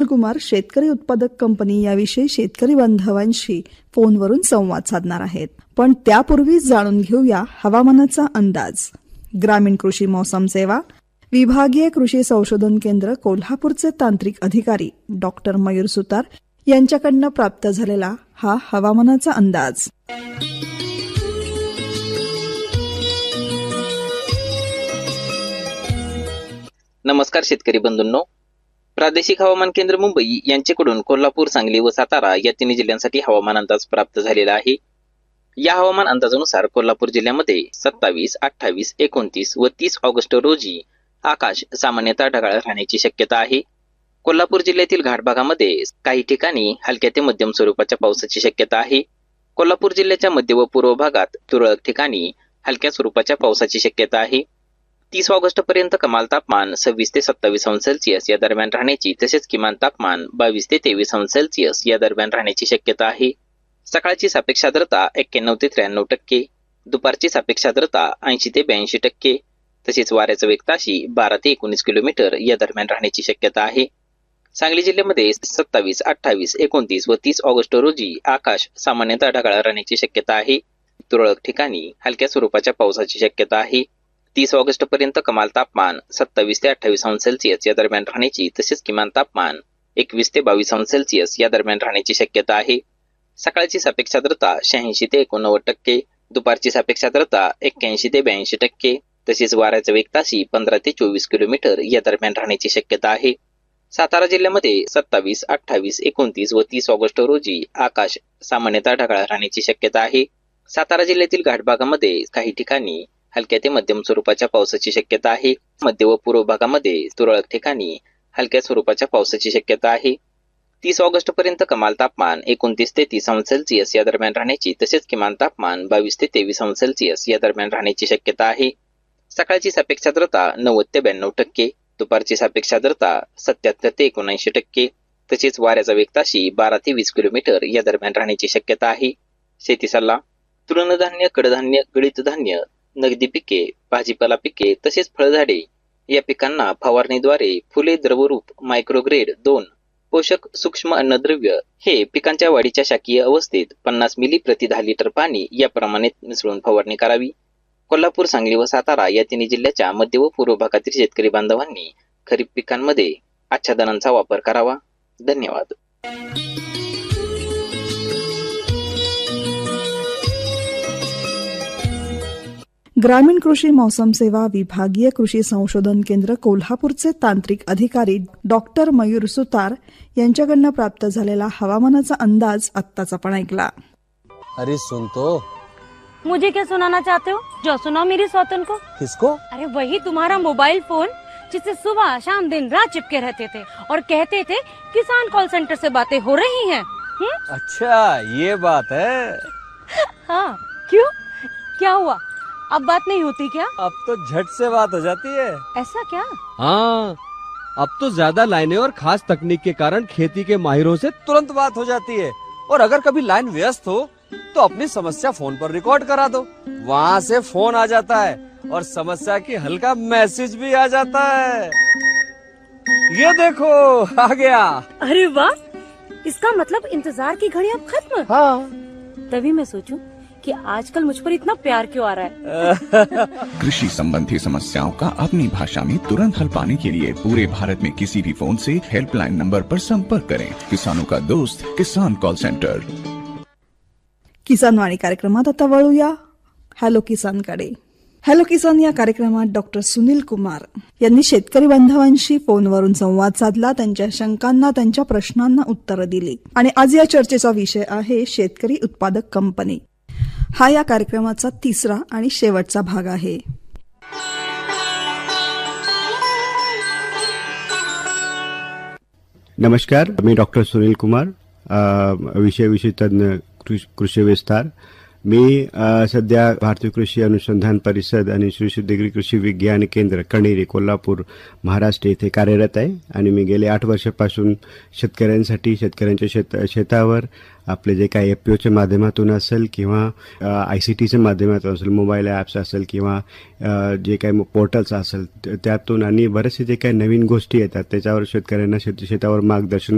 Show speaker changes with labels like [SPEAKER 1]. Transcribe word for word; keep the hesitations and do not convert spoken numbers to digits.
[SPEAKER 1] कुमार शेतकरी उत्पादक कंपनी याविषयी शेतकरी बांधवांशी फोनवरून संवाद साधणार आहेत. पण त्यापूर्वी जाणून घेऊया हवामानाचा अंदाज. ग्रामीण कृषी मौसम सेवा विभागीय कृषी संशोधन केंद्र कोल्हापूरचे तांत्रिक अधिकारी डॉक्टर मयूर सुतार यांच्याकडनं प्राप्त झालेला हा हवामानाचा अंदाज.
[SPEAKER 2] नमस्कार शेतकरी बंधूंनो, प्रादेशिक हवामान केंद्र मुंबई यांच्याकडून कोल्हापूर, सांगली व सातारा या तिन्ही जिल्ह्यांसाठी हवामान अंदाज प्राप्त झालेला आहे. या हवामान अंदाजानुसार कोल्हापूर जिल्ह्यामध्ये सत्तावीस, अठ्ठावीस, एकोणतीस व तीस ऑगस्ट रोजी आकाश सामान्यतः ढगाळ राहण्याची शक्यता आहे. कोल्हापूर जिल्ह्यातील घाट भागामध्ये काही ठिकाणी हलक्या ते मध्यम स्वरूपाच्या पावसाची शक्यता आहे. कोल्हापूर जिल्ह्याच्या मध्य व पूर्व भागात तुरळक ठिकाणी हलक्या स्वरूपाच्या पावसाची शक्यता आहे. तीस ऑगस्ट पर्यंत कमाल तापमान सव्वीस ते सत्तावीस अंश सेल्सिअस या दरम्यान राहण्याची तसेच किमान तापमान बावीस ते तेवीस अंश सेल्सिअस या दरम्यान राहण्याची शक्यता आहे. सकाळची सापेक्ष आर्द्रता एक्क्याण्णव ते त्र्याण्णव टक्के, दुपारची सापेक्ष आर्द्रता ऐंशी ते ब्याऐंशी टक्के, तसेच वाऱ्याचा वेग ताशी बारा ते एकोणीस किलोमीटर या दरम्यान राहण्याची शक्यता आहे. सांगली जिल्ह्यामध्ये सत्तावीस, अठ्ठावीस, एकोणतीस व तीस ऑगस्ट रोजी आकाश सामान्यतः ढगाळ राहण्याची शक्यता आहे. तुरळक ठिकाणी हलक्या स्वरूपाच्या पावसाची शक्यता आहे. तीस ऑगस्ट पर्यंत कमाल तापमान सत्तावीस ते अठ्ठावीस अंश सेल्सिअस या दरम्यान राहण्याची तसेच किमान तापमान एकवीस ते बावीस अंश सेल्सिअस या दरम्यान राहण्याची शक्यता आहे. सकाळची सापेक्ष आर्द्रता शहाऐंशी ते एकोणनव्वद टक्के, दुपारची सापेक्ष आर्द्रता एक्क्याऐंशी ते ब्याऐंशी टक्के, तसेच वाऱ्याचा वेग ताशी पंधरा ते चोवीस किलोमीटर या दरम्यान राहण्याची शक्यता आहे. सातारा जिल्ह्यामध्ये सत्तावीस, अठ्ठावीस, एकोणतीस व तीस ऑगस्ट रोजी आकाश सामान्यतः ढगाळ राहण्याची शक्यता आहे. सातारा जिल्ह्यातील घाट भागामध्ये काही ठिकाणी हलक्या ते मध्यम स्वरूपाच्या पावसाची शक्यता आहे. मध्य व पूर्व भागामध्ये तुरळक ठिकाणी हलक्या स्वरूपाच्या पावसाची शक्यता आहे. तीस ऑगस्ट पर्यंत कमाल तापमान एकोणतीस ते तीस अंश सेल्सिअस या दरम्यान राहण्याची तसेच किमान तापमान बावीस ते तेवीस अंश सेल्सिअस या दरम्यान राहण्याची शक्यता आहे. सकाळची सापेक्ष आर्द्रता नव्वद ते ब्याण्णव टक्के, दुपारची सापेक्ष आर्द्रता सत्याहत्तर ते एकोणऐंशी टक्के, तसेच वाऱ्याचा वेग ताशी बारा ते वीस किलोमीटर या दरम्यान राहण्याची शक्यता आहे. शेती सल्ला. तृणधान्य, कडधान्य, गळीत धान्य, नगदी पिके, भाजीपाला पिके तसेच फळझाडे या पिकांना फवारणीद्वारे फुले द्रवरूप मायक्रोग्रेड दोन पोषक सूक्ष्म अन्नद्रव्य हे पिकांच्या वाढीच्या शाकीय अवस्थेत पन्नास मिली प्रति दहा लिटर पाणी या प्रमाणात मिसळून फवारणी करावी. कोल्हापूर, सांगली व सातारा या तिन्ही जिल्ह्याच्या मध्य व पूर्व भागातील शेतकरी बांधवांनी खरीप पिकांमध्ये आच्छादनांचा वापर करावा. धन्यवाद.
[SPEAKER 1] ग्रामीण कृषी मौसम सेवा विभागीय कृषी संशोधन केंद्र कोल्हापूरचे तांत्रिक अधिकारी डॉक्टर मयूर सुतार यांच्याकडनं प्राप्त झालेला हवामानाचा अंदाज आत्ताच आपण ऐकला.
[SPEAKER 3] अरे सुन तो.
[SPEAKER 4] मुझे क्या सुनाना चाहते हो? जो सुनाओ मेरी सौतन को.
[SPEAKER 3] किसको?
[SPEAKER 4] अरे वही तुम्हारा मोबाइल फोन जिससे सुबह शाम दिन रात चिपके रहते थे और कहते थे किसान कॉल सेंटर से बातें हो रही हैं. हुँ?
[SPEAKER 3] अच्छा ये बात है.
[SPEAKER 4] हाँ क्यों, क्या हुआ? अब बात नहीं होती क्या?
[SPEAKER 3] अब तो झट से बात हो जाती है.
[SPEAKER 4] ऐसा क्या?
[SPEAKER 5] हाँ, अब तो ज्यादा लाइनें और खास तकनीक के कारण खेती के माहिरों से
[SPEAKER 3] तुरंत बात हो जाती है. और अगर कभी लाइन व्यस्त हो तो अपनी समस्या फोन पर रिकॉर्ड करा दो, वहाँ से फोन आ जाता है और समस्या की हल का मैसेज भी आ जाता है. ये देखो आ गया.
[SPEAKER 4] अरे वाह, इसका मतलब इंतजार की घड़ी अब खत्म.
[SPEAKER 3] हाँ.
[SPEAKER 4] तभी मैं सोचूं कि आजकल मुझ पर इतना प्यार क्यों आ रहा है.
[SPEAKER 6] कृषि संबंधी समस्याओं का अपनी भाषा में तुरंत हल पाने के लिए पूरे भारत में किसी भी फोन से हेल्पलाइन नंबर पर संपर्क करें. किसानों का दोस्त किसान कॉल सेंटर.
[SPEAKER 1] किसानवाणी कार्यक्रमात आता वळूया हॅलो किसानकडे. हॅलो किसान या कार्यक्रमात डॉक्टर सुनील कुमार यांनी शेतकरी बांधवांशी फोनवरून संवाद साधला, त्यांच्या शंकांना, त्यांच्या प्रश्नांना उत्तरं दिली. आणि आज या चर्चेचा विषय आहे शेतकरी उत्पादक कंपनी. हा या कार्यक्रमाचा तिसरा आणि शेवटचा भाग आहे.
[SPEAKER 7] नमस्कार, मी डॉक्टर सुनील कुमार, विषय विषय तज्ञ, कृषी विस्तार. मी सध्या भारतीय कृषी अनुसंधान परिषद आणि श्री सिद्धगिरी कृषी विज्ञान केंद्र कणेरी कोल्हापूर महाराष्ट्र येथे कार्यरत आहे. आणि मी गेले आठ वर्षापासून शेतकऱ्यांसाठी, शेतकऱ्यांच्या शेत शेतावर आपले जे काही एफपीओच्या माध्यमातून असेल किंवा आयसीटीच्या माध्यमातून असेल, मोबाईल ॲप्स असेल किंवा जे काही पोर्टल्स असेल त्यातून आणि बरेचसे जे काही नवीन गोष्टी येतात त्याच्यावर शेतकऱ्यांना शेत शेतावर मार्गदर्शन